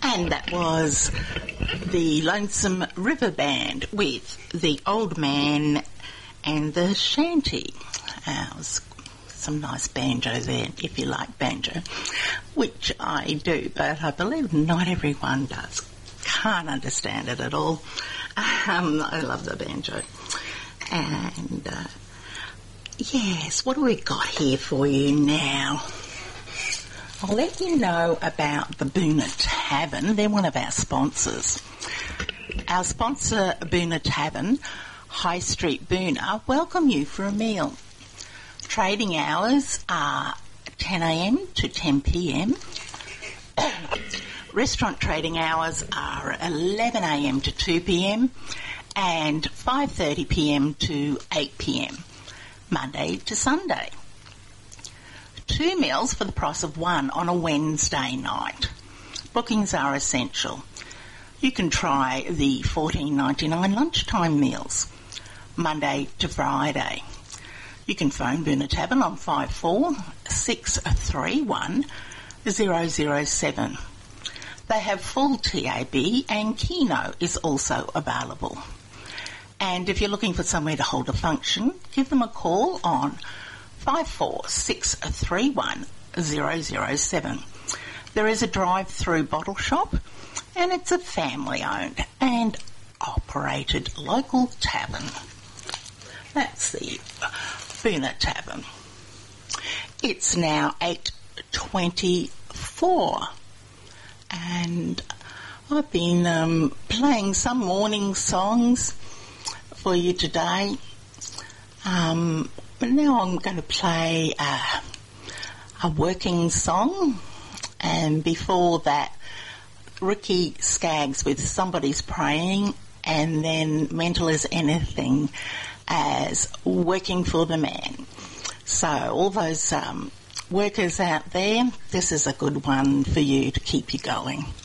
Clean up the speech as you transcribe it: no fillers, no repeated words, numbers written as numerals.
And that was the Lonesome River Band with The Old Man and the Shanty. It was some nice banjo there, if you like banjo, which I do, but I believe not everyone does. Can't understand it at all. I love the banjo. And, yes, what do we got here for you now? I'll let you know about the Boona Tavern. They're one of our sponsors. Our sponsor, Boona Tavern, High Street Boona, welcome you for a meal. Trading hours are 10 a.m. to 10 p.m. Restaurant trading hours are 11 a.m. to 2 p.m. and 5:30 p.m. to 8 p.m. Monday to Sunday. 2 meals for the price of 1 on a Wednesday night. Bookings are essential. You can try the $14.99 lunchtime meals, Monday to Friday. You can phone Boona Tavern on 54 631 007. They have full TAB and Keno is also available. And if you're looking for somewhere to hold a function, give them a call on 54 631 007. There is a drive-through bottle shop and it's a family-owned and operated local tavern. That's the Boona Tavern. It's now 8:24 and I've been playing some morning songs for you today. But now I'm going to play a working song, and before that, Ricky Skaggs with Somebody's Praying, and then Mental as Anything as Working for the Man. So all those workers out there, this is a good one for you to keep you going.